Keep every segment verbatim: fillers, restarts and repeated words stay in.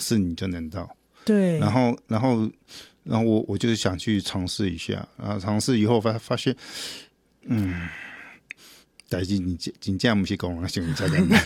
是你就能到。 对， 然后然后然后我我就想去尝试一下，然后尝试以后发发现，嗯，代志你真正不是讲想你才简单。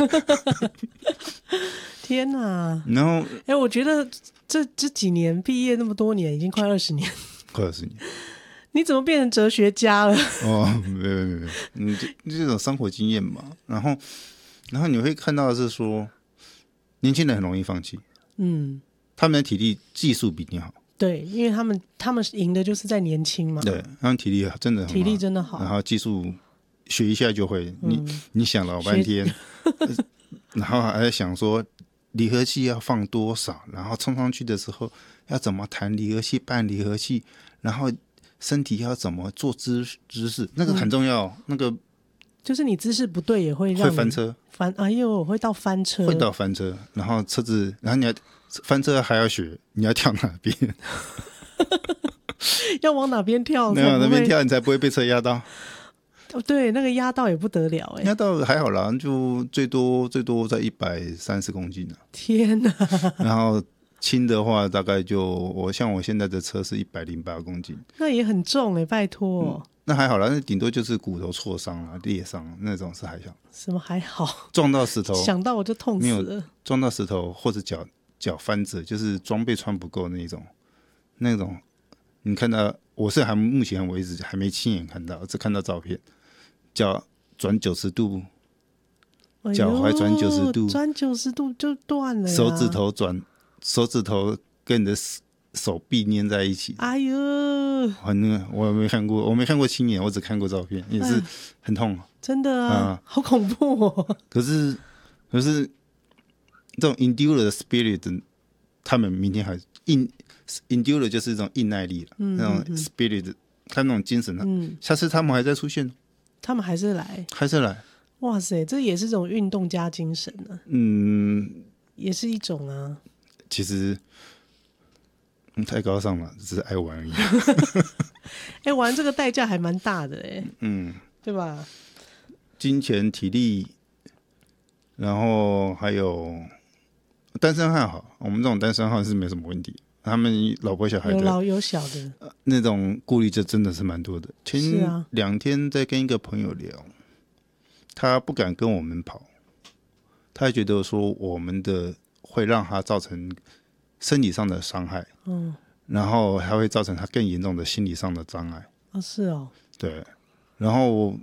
天哪！ 然后哎，我觉得这这几年毕业那么多年，已经快二十年， 快二十年。 你怎么变成哲学家了？ 哦，没有没有没有，嗯，这这种生活经验嘛。然后然后你会看到的是说，年轻人很容易放弃， 嗯， 他们的体力技术比你好。 对，因为他们他们赢的就是在年轻嘛， 对，他们体力真的很好， 体力真的好， 然后技术学一下就会。你、 嗯、 你想老半天，然后还在想说离合器要放多少，然后冲上去的时候要怎么弹离合器、办离合器，然后身体要怎么做姿姿势，那个很重要。嗯、那个就是你姿势不对也会让会翻车， 翻哎呦会到翻车， 会到翻车，然后车子，然后你要翻车还要学你要跳哪边。 要往哪边跳？ 那往哪边跳，你才不会被车压到。 哦，对，那个压到也不得了哎、欸， 压到还好啦，就最多最多在一百三十公斤了。 天哪！ 然后轻的话，大概就我像我现在的车是一百零八公斤， 那也很重哎、欸，拜托、 嗯。那还好啦，那顶多就是骨头挫伤啦、裂伤那种是还好。 什么还好？ 撞到石头， 想到我就痛死了。 撞到石头或者脚脚翻折，就是装备穿不够那种，那种你看到我是还目前为止还没亲眼看到，只看到照片，脚转九十度，脚踝转九十度， 转九十度就断了， 手指头转，手指头跟你的手臂粘在一起。 哎呦， 那我没看过，我没看过亲眼，我只看过照片，也是很痛。 真的啊， 啊好恐怖哦。 可是，可是这种 endure 的 spirit， 他们明天还硬 endure 就是一种硬耐力了，嗯、那种 spirit， 他那种精神，嗯、下次他们还在出现， 他们还是来， 还是来。 哇塞，这也是种运动加精神啊。 嗯， 也是一种啊。 其实。嗯、太高尚了，只是爱玩而已。 哎、欸，玩这个代价还蛮大的哎、欸， 嗯， 对吧？ 金钱、体力，然后还有单身汉好，我们这种单身汉是没什么问题。他们老婆小孩的有老有小的、 呃、那种顾虑，就真的是蛮多的。前两天在跟一个朋友聊，他不敢跟我们跑，他觉得说我们的会让他造成身体上的伤害，嗯，然后还会造成他更严重的心理上的障碍。 哦，是哦， 对，然后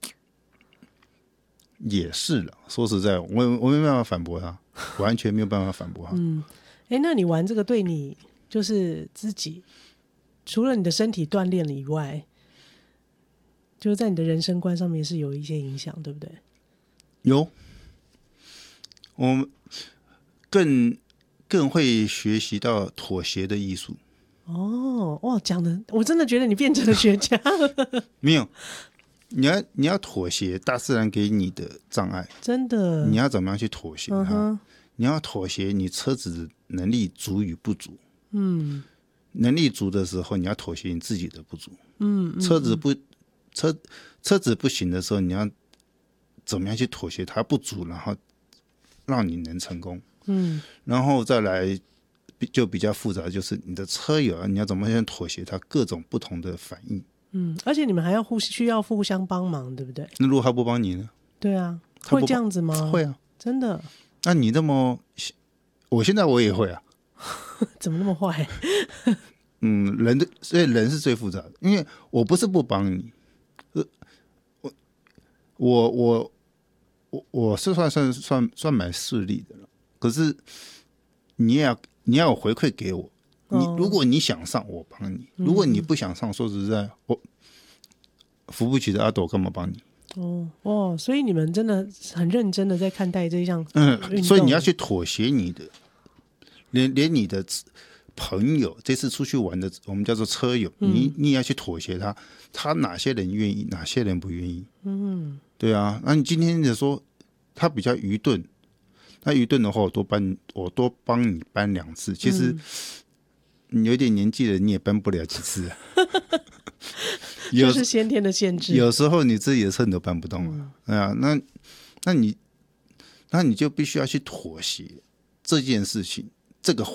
也是了。说实在，我我没办法反驳他，完全没有办法反驳他。 嗯，哎，那你玩这个对你就是自己，除了你的身体锻炼了以外，就是在你的人生观上面是有一些影响，对不对？ 有，我更。更会学习到妥协的艺术。 哦，哇，讲的我真的觉得你变成了学家了。 没有，你要你要妥协大自然给你的障碍， 真的。 你要怎么样去妥协它？ 嗯、 你要妥协你车子的能力足与不足。嗯，能力足的时候，你要妥协你自己的不足。嗯，嗯车子不车车子不行的时候，你要怎么样去妥协它不足，然后让你能成功。嗯，然后再来就比较复杂，就是你的车友你要怎么样妥协他各种不同的反应。 嗯，而且你们还要互需要互相帮忙，对不对？ 那如果他不帮你呢？ 对啊，会这样子吗？ 会啊， 真的。 那你那么，我现在我也会啊。 怎么那么坏？ 嗯，人的所以人是最复杂的，因为我不是不帮你，我我我我我是算算算算蛮势利的了。可是你也要你要有回馈给我，你如果你想上我帮你，如果你不想上，说实在，我扶不起的阿斗干嘛帮你？ 哦哦，所以你们真的很认真的在看待这项嗯，所以你要去妥协你的，连连你的朋友这次出去玩的，我们叫做车友，嗯、你你也要去妥协他，他哪些人愿意，哪些人不愿意？嗯，对啊，那你今天你说他比较愚钝。那愚钝的话，我多搬，我多帮你搬两次。其实、嗯、你有一点年纪了，你也搬不了几次、啊。 就是先天的限制。 有时候你自己的车你都搬不动了，嗯、啊，那那你那你就必须要去妥协这件事情，这个